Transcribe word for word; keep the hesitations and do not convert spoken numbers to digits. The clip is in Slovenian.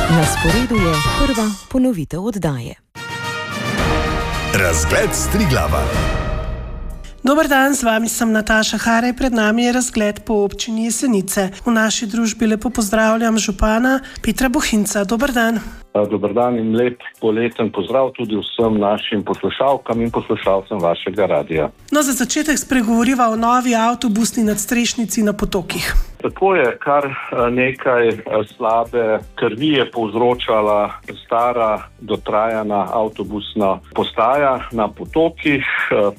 Na sporedu je prva ponovitev oddaje. Razgled s Triglava. Dober dan, z vami sem Nataša Haraj, pred nami je razgled po občini Jesenice. V naši družbi lepo pozdravljam župana Petra Bohinca. Dober dan. Dober dan in lep poleten pozdrav tudi vsem našim poslušalkam in poslušalcem vašega radia. No, za začetek spregovoriva o novi avtobusni nadstrešnici na Potokih. Tako je, kar nekaj slabe krvi je povzročala stara, dotrajana avtobusna postaja na Potokih.